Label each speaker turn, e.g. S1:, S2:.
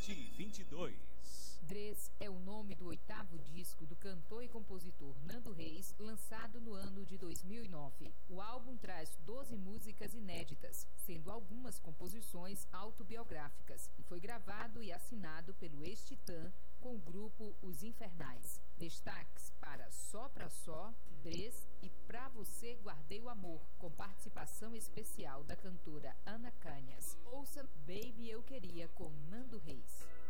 S1: 2022.
S2: Dres é o nome do 8º disco do cantor e compositor Nando Reis, lançado no ano de 2009. O álbum traz 12 músicas inéditas, sendo algumas composições autobiográficas, e foi gravado e assinado pelo ex-Titã com o grupo Os Infernais. Destaques para Só Pra Só, Dres e Pra Você Guardei o Amor, com participação especial da cantora Ana Canhas. Ouça Baby Eu Queria com Nando Reis.